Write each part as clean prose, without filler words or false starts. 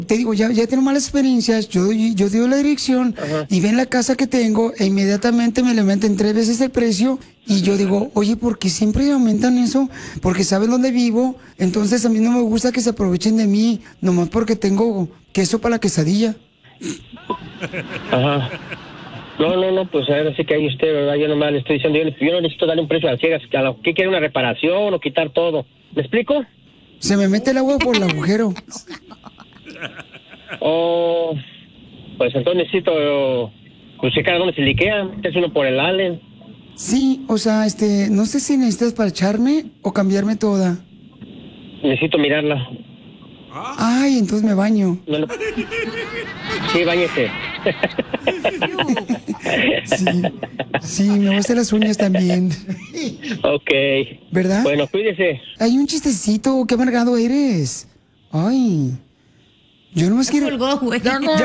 Te digo, ya tengo malas experiencias, yo doy la dirección. Ajá. Y ven la casa que tengo e inmediatamente me le meten 3 veces el precio y yo digo, oye, ¿por qué siempre aumentan eso? Porque saben dónde vivo, entonces a mí no me gusta que se aprovechen de mí, nomás porque tengo queso para la quesadilla. Ajá. No, pues ahora sí que ahí usted, ¿verdad? Yo nomás le estoy diciendo, yo no necesito darle un precio a ciegas, ¿qué quiere, una reparación o quitar todo? ¿Me explico? Se me mete el agua por el agujero. Oh, pues entonces necesito checar dónde se liquea, es uno por el Allen. Sí, o sea, no sé si necesitas parcharme o cambiarme toda. Necesito mirarla. Ay, entonces me baño. No. Sí, báñese. Sí, me voy a hacer las uñas también. Ok. ¿Verdad? Bueno, cuídese. Hay un chistecito, qué amargado eres. Ay. Yo nomás quiero... Colgó, güey. Ya colgó.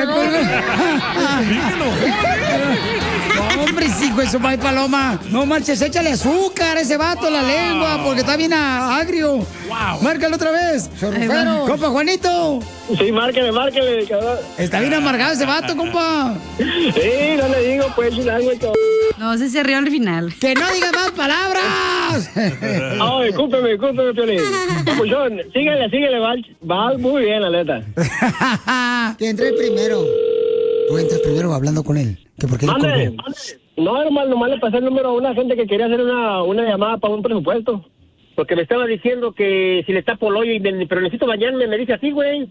No, hombre, sí, güey, eso va paloma. No manches, échale azúcar a ese vato en la lengua, porque está bien agrio. Wow. Márcalo otra vez. Chorrufero. Compa Juanito. Sí, márquele, cabrón. Está bien amargado ese vato, compa. Sí, no le digo, pues, güey, cabrón. No, se rió al final. ¡Que no diga más palabras! Ay, cúmpeme, Piolín. Papuchón, síguele, va muy bien, la neta. Que entre primero. Tú entras primero hablando con él. Que porque Mande. No, hermano, nomás le pasé el número a una gente que quería hacer una llamada para un presupuesto. Porque me estaba diciendo que si le tapo el hoyo, pero necesito bañarme, me dice así, güey.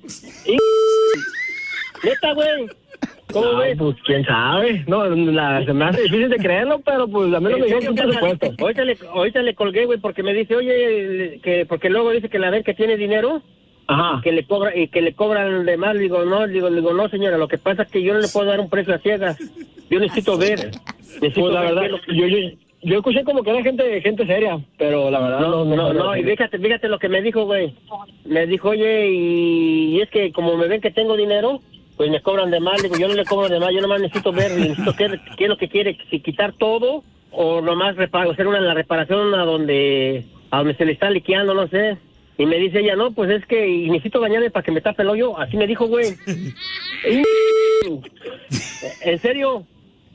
Neta, güey. ¿Cómo ves? Pues quién sabe. No, se me hace difícil de creerlo, pero pues a mí no me dijeron un presupuesto. Ahorita le colgué, güey, porque me dice, oye, porque luego dice que la vez que tiene dinero, ajá, que le cobran de más. Digo, no, señora, lo que pasa es que yo no le puedo dar un precio a ciegas. Yo necesito ver. Pues la verdad, yo escuché como que era gente seria, pero la verdad no. Y fíjate lo que me dijo, güey. Me dijo, oye, y es que como me ven que tengo dinero, pues me cobran de más. Digo, yo no le cobro de más, yo nomás necesito ver, necesito qué es lo que quiere, si quitar todo o nomás hacer la reparación a donde se le está liqueando, no sé. Y me dice ella, no, pues es que necesito bañarme para que me tape el hoyo. Así me dijo, güey. ¿En serio?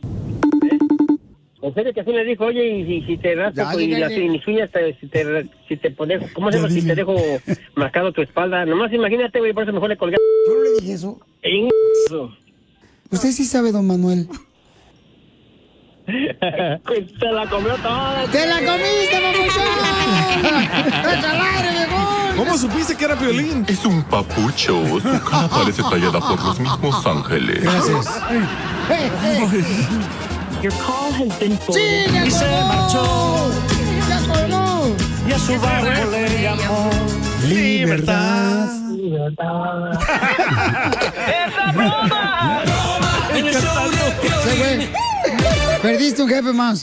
En serio que así me dijo, oye, y si te raspo y mis uñas, si te pones, ¿cómo se llama? Si te dejo marcado tu espalda. Nomás imagínate, güey, por eso mejor le colgué. Yo no le dije eso. Usted sí sabe, don Manuel. Te la comió toda. ¡Te la comiste, papuchón! ¡Echa al aire, mejor! ¿Cómo supiste que era Piolín? Es un papucho. Su cara parece tallada por los mismos ángeles. Gracias. Your call has been ¡Sí, ya y se marchó. ¡Ya colgó! Y a su barco le llamó Libertad. ¡Esa broma! Se fue. Perdiste un jefe más.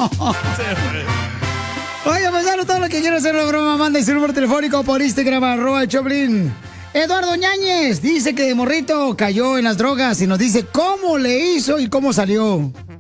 Oye, pues todo lo que quiero hacer la broma, manda su número telefónico por Instagram, @Choplin. Eduardo Ñañez dice que de morrito cayó en las drogas y nos dice cómo le hizo y cómo salió.